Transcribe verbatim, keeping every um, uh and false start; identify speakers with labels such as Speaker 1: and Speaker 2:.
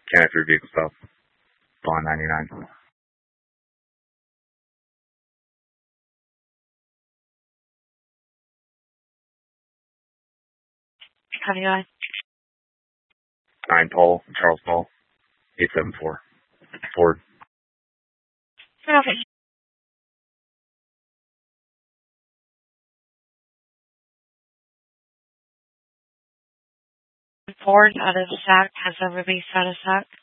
Speaker 1: Can after vehicle stop. Bond ninety-nine.
Speaker 2: County line.
Speaker 1: Nine Paul, Charles Paul, eight seven four. Ford.
Speaker 2: Okay. Ford out of S A C has a release out of S A C.